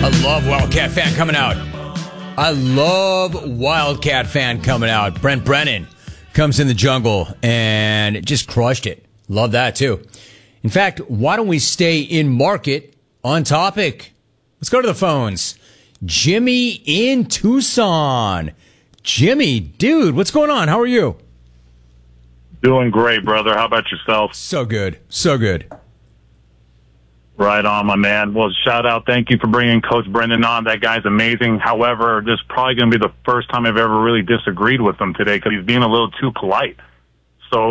I love Wildcat fan coming out. I love Wildcat fan coming out. Brent Brennan comes in the jungle and just crushed it. Love that too. In fact, why don't we stay in market on topic? Let's go to the phones. Jimmy in Tucson. Jimmy, dude, what's going on? How are you? Doing great, brother. How about yourself? So good. So good. Right on, my man. Well, shout out. Thank you for bringing Coach Brendan on. That guy's amazing. However, this is probably going to be the first time I've ever really disagreed with him today because he's being a little too polite. So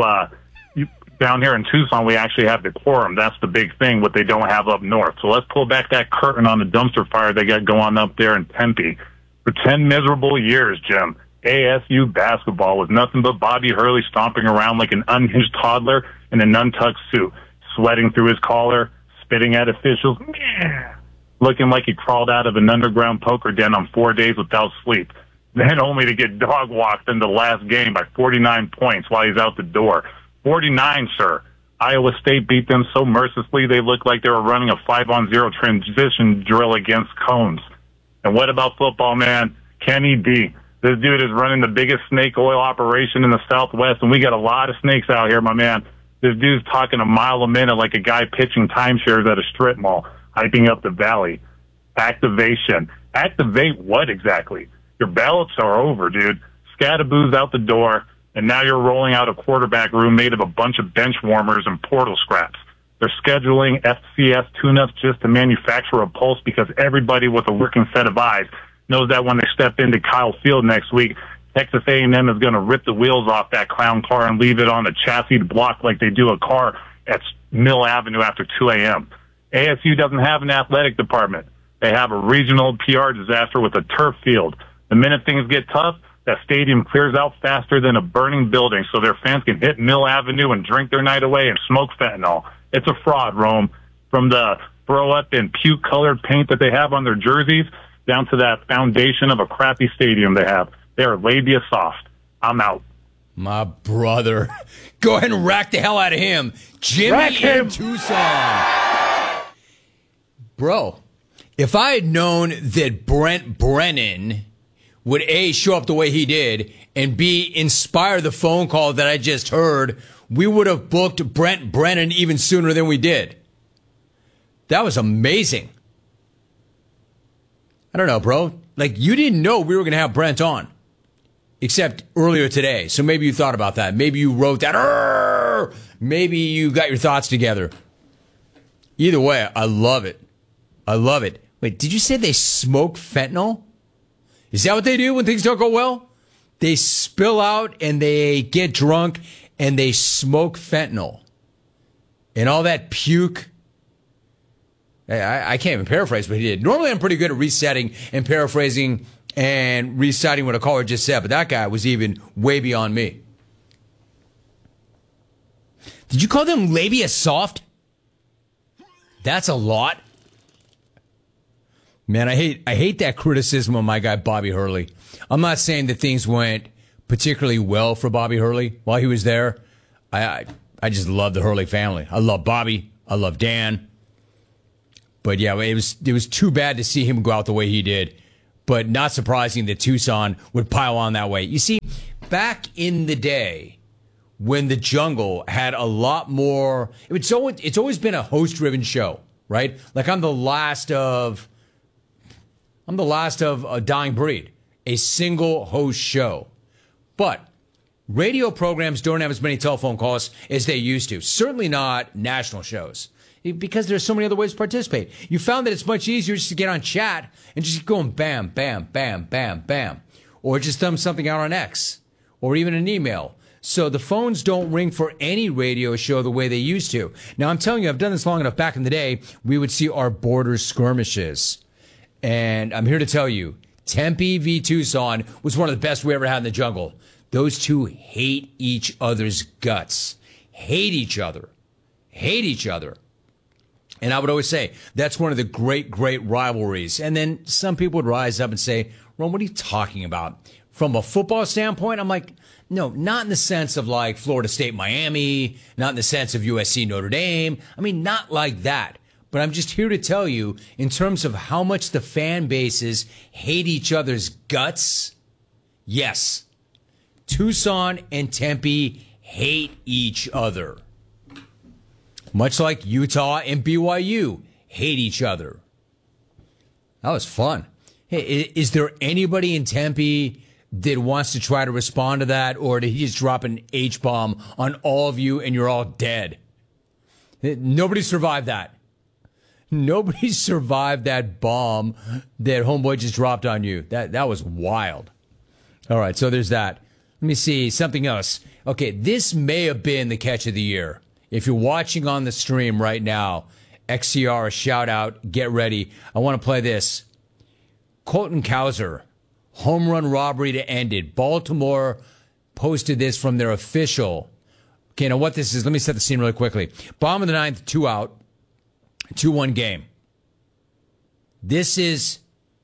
down here in Tucson, we actually have decorum. That's the big thing, what they don't have up north. So let's pull back that curtain on the dumpster fire they got going up there in Tempe. For 10 miserable years, Jim, ASU basketball was nothing but Bobby Hurley stomping around like an unhinged toddler in an untucked suit, sweating through his collar, spitting at officials, looking like he crawled out of an underground poker den on 4 days without sleep, then only to get dog-walked in the last game by 49 points while he's out the door. 49, sir. Iowa State beat them so mercilessly they looked like they were running a 5-on-0 transition drill against cones. And what about football, man? Kenny D. This dude is running the biggest snake oil operation in the Southwest, and we got a lot of snakes out here, my man. This dude's talking a mile a minute like a guy pitching timeshares at a strip mall, hyping up the valley. Activation. Activate what exactly? Your ballots are over, dude. Scadaboo's out the door, and now you're rolling out a quarterback room made of a bunch of bench warmers and portal scraps. They're scheduling FCS tune-ups just to manufacture a pulse because everybody with a working set of eyes knows that when they step into Kyle Field next week, Texas A&M is going to rip the wheels off that clown car and leave it on a chassis block like they do a car at Mill Avenue after 2 a.m. ASU doesn't have an athletic department. They have a regional PR disaster with a turf field. The minute things get tough, that stadium clears out faster than a burning building so their fans can hit Mill Avenue and drink their night away and smoke fentanyl. It's a fraud, Rome. From the throw-up and puke-colored paint that they have on their jerseys down to that foundation of a crappy stadium they have. They are labia soft. I'm out. My brother. Go ahead and rack the hell out of him. Jimmy in Tucson. Bro, if I had known that Brent Brennan would A, show up the way he did, and B, inspire the phone call that I just heard, we would have booked Brent Brennan even sooner than we did. That was amazing. I don't know, bro. Like, you didn't know we were going to have Brent on. Except earlier today. So maybe you thought about that. Maybe you wrote that. Arr! Maybe you got your thoughts together. Either way, I love it. I love it. Wait, did you say they smoke fentanyl? Is that what they do when things don't go well? They spill out and they get drunk and they smoke fentanyl. And all that puke. I can't even paraphrase what he did. Normally I'm pretty good at resetting and paraphrasing and reciting what a caller just said, but that guy was even way beyond me. Did you call them labia soft? That's a lot. Man, I hate that criticism of my guy Bobby Hurley. I'm not saying that things went particularly well for Bobby Hurley while he was there. I just love the Hurley family. I love Bobby. I love Dan. But yeah, it was too bad to see him go out the way he did. But not surprising that Tucson would pile on that way. You see, back in the day when the Jungle had a lot more, it's always been a host-driven show, right? Like I'm the last of a dying breed, a single host show. But radio programs don't have as many telephone calls as they used to. Certainly not national shows. Because there's so many other ways to participate. You found that it's much easier just to get on chat and just keep going bam, bam, bam, bam, bam. Or just thumb something out on X. Or even an email. So the phones don't ring for any radio show the way they used to. Now, I'm telling you, I've done this long enough. Back in the day, we would see our border skirmishes. And I'm here to tell you, Tempe v. Tucson was one of the best we ever had in the Jungle. Those two hate each other's guts. Hate each other. Hate each other. And I would always say, that's one of the great, great rivalries. And then some people would rise up and say, Ron, what are you talking about? From a football standpoint, I'm like, no, not in the sense of like Florida State, Miami, not in the sense of USC, Notre Dame. I mean, not like that. but I'm just here to tell you, in terms of how much the fan bases hate each other's guts, yes, Tucson and Tempe hate each other. Much like Utah and BYU hate each other. That was fun. Hey, is there anybody in Tempe that wants to try to respond to that, or did he just drop an H-bomb on all of you and you're all dead? Nobody survived that. Nobody survived that bomb that Homeboy just dropped on you. That was wild. All right, so there's that. Let me see, something else. Okay, this may have been the catch of the year. If you're watching on the stream right now, XCR, shout out, get ready. I want to play this. Colton Cowser, home run robbery to end it. Baltimore posted this from their official. Okay, now what this is, let me set the scene really quickly. Bottom of the ninth, 2 out, 2-1 game. This is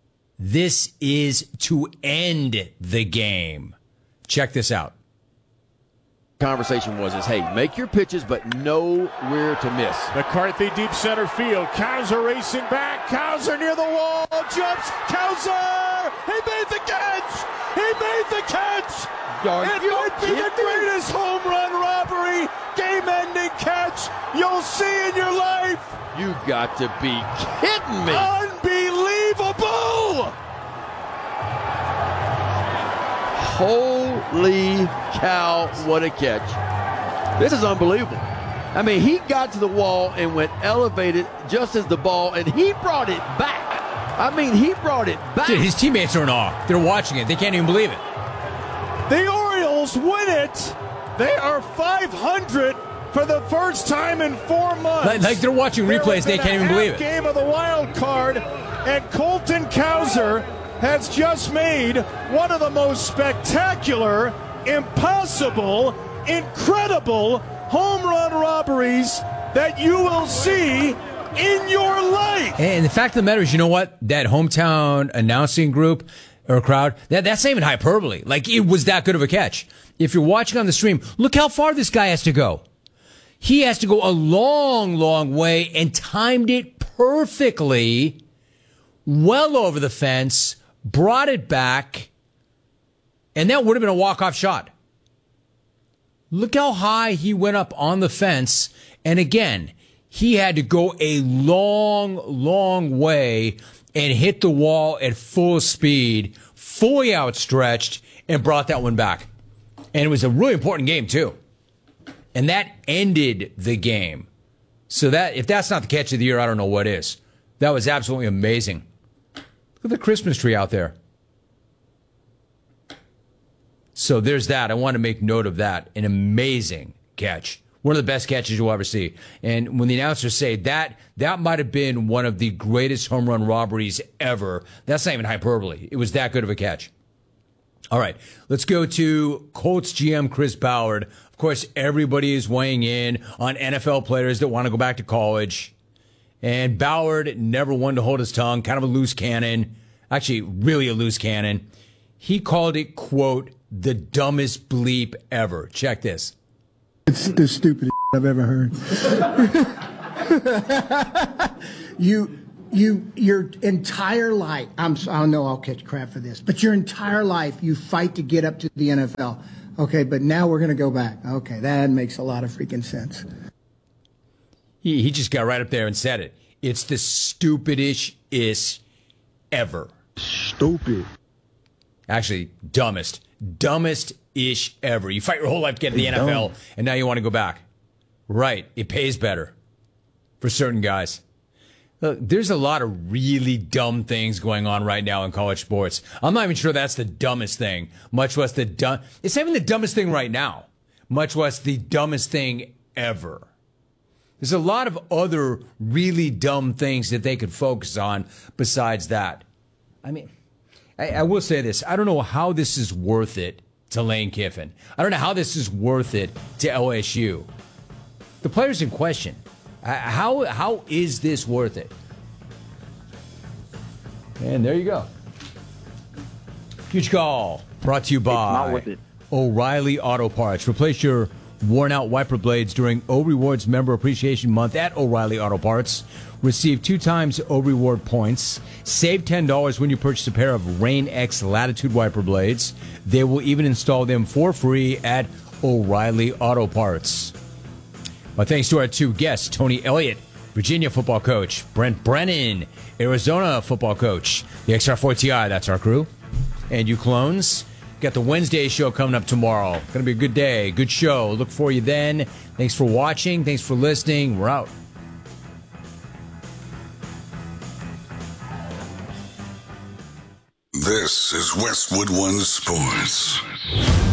to end the game. Check this out. Conversation was hey, make your pitches, but know where to miss. McCarthy deep center field. Cowser racing back. Cowser near the wall. Jumps. Cowser! He made the catch! He made the catch! It might be the greatest home run robbery, game-ending catch you'll see in your life. You got to be kidding me. Unbelievable! Holy cow, what a catch. This is unbelievable. I mean, he got to the wall and went elevated just as the ball, and he brought it back. I mean, he brought it back. Dude, his teammates are in awe. They're watching it. They can't even believe it. The Orioles win it. They are 500 for the first time in 4 months. Like they're watching replays. They can't even believe it. Game of the wild card, and Colton Cowser has just made one of the most spectacular, impossible, incredible home run robberies that you will see in your life. And the fact of the matter is, you know what? That hometown announcing group or crowd, that's not even hyperbole. Like, it was that good of a catch. If you're watching on the stream, look how far this guy has to go. He has to go a long, long way and timed it perfectly, well over the fence, brought it back, and that would have been a walk-off shot. Look how high he went up on the fence, and again, he had to go a long, long way and hit the wall at full speed, fully outstretched, and brought that one back. And it was a really important game, too. And that ended the game. So that, if that's not the catch of the year, I don't know what is. That was absolutely amazing. Look at the Christmas tree out there. So there's that. I want to make note of that. An amazing catch. One of the best catches you'll ever see. And when the announcers say that might have been one of the greatest home run robberies ever, that's not even hyperbole. It was that good of a catch. All right, let's go to Colts GM Chris Ballard. Of course, everybody is weighing in on NFL players that want to go back to college. And Ballard, never one to hold his tongue, kind of a loose cannon. Actually, really a loose cannon. He called it, quote, the dumbest bleep ever. Check this. It's the stupidest I've ever heard. Your entire life, I know I'll catch crap for this, but your entire life you fight to get up to the NFL. Okay, but now we're going to go back. Okay, that makes a lot of freaking sense. He just got right up there and said it. It's the stupidest ever. Stupid. Actually, dumbest-ish ever. You fight your whole life to get to the NFL, and now you want to go back. Right. It pays better for certain guys. Look, there's a lot of really dumb things going on right now in college sports. I'm not even sure that's the dumbest thing, much less the dumb. It's not even the dumbest thing right now, much less the dumbest thing ever. There's a lot of other really dumb things that they could focus on besides that. I mean, I will say this. I don't know how this is worth it to Lane Kiffin. I don't know how this is worth it to LSU. The players in question. How is this worth it? And there you go. Huge call brought to you by O'Reilly Auto Parts. Replace your worn out wiper blades during O Rewards Member Appreciation Month at O'Reilly Auto Parts. Receive 2 times O Reward points. Save $10 when you purchase a pair of Rain X Latitude wiper blades. They will even install them for free at O'Reilly Auto Parts. My thanks to our 2 guests, Tony Elliott, Virginia football coach, Brent Brennan, Arizona football coach, the XR4TI, that's our crew. And you clones, got the Wednesday show coming up tomorrow. Going to be a good day, good show. Look for you then. Thanks for watching. Thanks for listening. We're out. This is Westwood One Sports.